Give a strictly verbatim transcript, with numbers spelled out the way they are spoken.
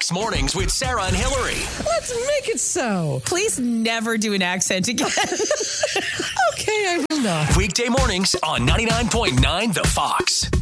Fox Mornings with Sarah and Hillary. Let's make it so. Please never do an accent again. Okay, I will not. Weekday mornings on ninety-nine point nine The Fox.